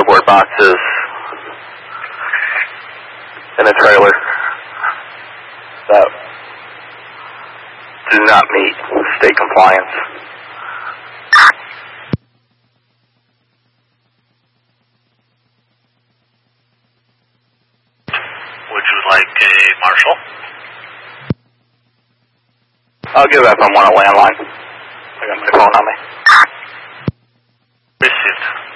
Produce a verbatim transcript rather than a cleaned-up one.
cardboard boxes in a trailer that do not meet state compliance. Would you like a marshal? I'll give F M one a landline. I got my phone on me. Received.